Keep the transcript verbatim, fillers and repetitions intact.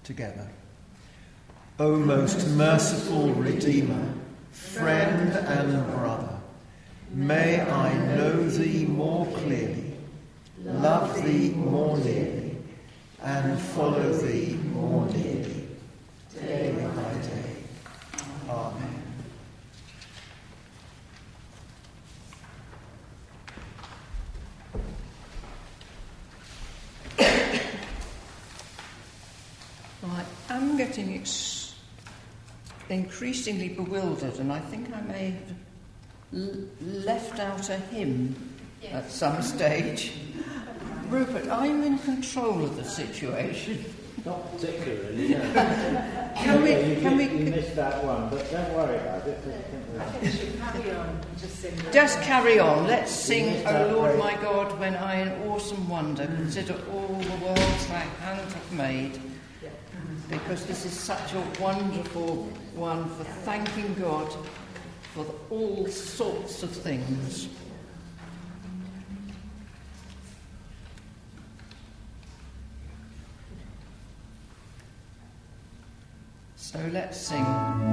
together. O most merciful Redeemer, friend and brother, may I know thee more clearly, love thee more nearly, and follow thee more nearly, day by day. Amen. I am getting ex- increasingly bewildered, and I think I may have l- left out a hymn yes. at some stage. Rupert, are you in control of the situation? Not particularly, no. Can we... You, can you, we you missed that one, but don't worry about it. I think we should carry on and just sing. Just carry on. Let's sing, O Lord my God, when I in awesome wonder consider all the worlds thy hand hath made. Because this is such a wonderful one for thanking God for all sorts of things. So let's sing.